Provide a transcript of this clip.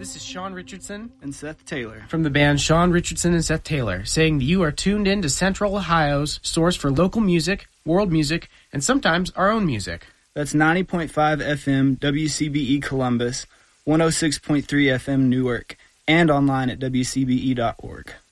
This is Sean Richardson and Seth Taylor from the band Sean Richardson and Seth Taylor, saying that you are tuned in to Central Ohio's source for local music, world music, and sometimes our own music. That's 90.5 FM WCBE Columbus, 106.3 FM Newark, and online at WCBE.org.